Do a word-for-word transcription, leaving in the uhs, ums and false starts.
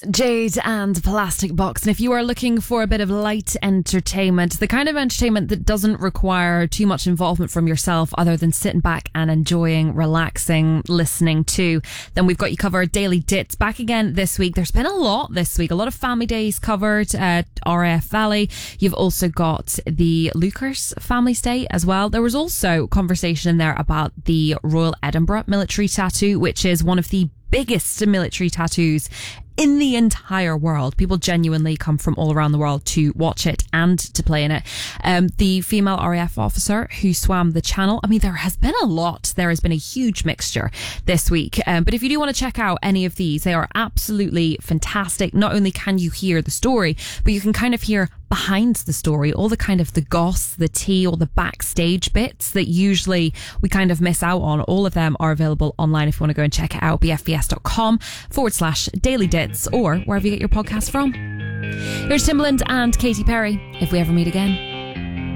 Jade and Plastic Box. And if you are looking for a bit of light entertainment, the kind of entertainment that doesn't require too much involvement from yourself other than sitting back and enjoying, relaxing, listening to, then we've got you covered. Daily Dits back again this week. There's been a lot this week. A lot of family days covered at R A F Valley. You've also got the Lucas Family's Day as well. There was also conversation in there about the Royal Edinburgh military tattoo, which is one of the biggest military tattoos in the entire world. People genuinely come from all around the world to watch it and to play in it. Um, the female R A F officer who swam the channel. I mean, there has been a lot. There has been a huge mixture this week. Um, but if you do want to check out any of these, they are absolutely fantastic. Not only can you hear the story, but you can kind of hear behind the story, all the kind of the goss, the tea, all the backstage bits that usually we kind of miss out on. All of them are available online if you want to go and check it out. bfbs.com forward slash daily dits or wherever you get your podcast from. Here's Timbaland and Katy Perry, If We Ever Meet Again.